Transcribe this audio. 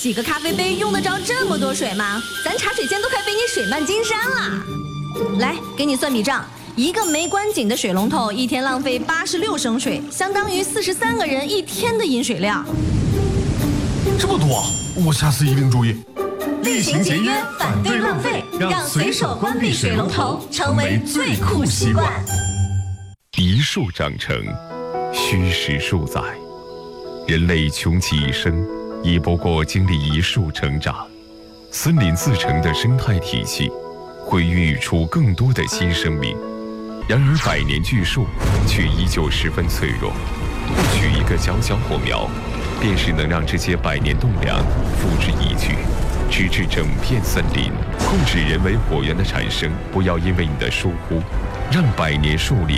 洗个咖啡杯用得着这么多水吗？咱茶水间都快被你水漫金山了。来，给你算笔账。一个没关紧的水龙头一天浪费86升水，相当于43个人一天的饮水量。 这么多，我下次一定注意。 厉行节约，反对浪费，让随手关闭水龙头成为最酷习惯。 一树长成，虚实数载。人类穷其一生，亦不过经历一树成长。森林自成的生态体系，会孕育出更多的新生命。然而百年巨树却依旧十分脆弱，或许一个小小火苗，便是能让这些百年栋梁付之一炬，直至整片森林。控制人为火源的产生，不要因为你的疏忽，让百年树林